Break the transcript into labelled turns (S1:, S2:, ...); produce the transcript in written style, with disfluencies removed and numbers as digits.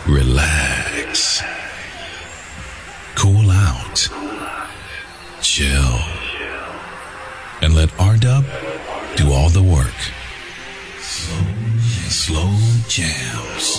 S1: relax, cool out, chill, and let R-Dub do all the work. Slow jams.